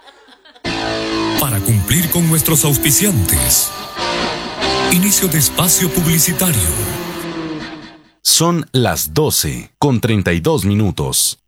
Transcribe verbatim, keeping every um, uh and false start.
Para cumplir con nuestros auspiciantes. Inicio de espacio publicitario. Son las doce con treinta y dos minutos.